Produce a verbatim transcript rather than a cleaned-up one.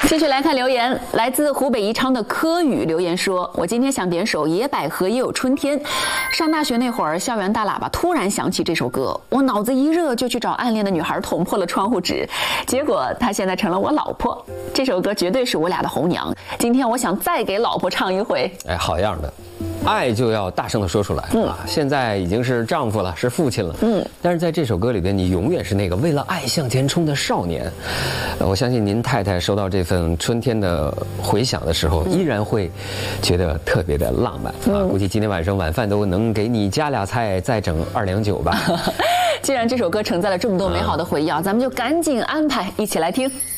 继续来看留言，来自湖北宜昌的柯宇留言说：“我今天想点首《野百合也有春天》。上大学那会儿，校园大喇叭突然响起这首歌，我脑子一热就去找暗恋的女孩捅破了窗户纸，结果她现在成了我老婆。这首歌绝对是我俩的红娘。今天我想再给老婆唱一回。” 哎，好样的！爱就要大声地说出来、嗯、啊！现在已经是丈夫了，是父亲了，嗯，但是在这首歌里边，你永远是那个为了爱向前冲的少年。呃、我相信您太太收到这份春天的回响的时候，依然会觉得特别的浪漫、嗯、啊！估计今天晚上晚饭都能给你加俩菜，再整二两酒吧。 既然这首歌承载了这么多美好的回忆啊，咱们就赶紧安排一起来听。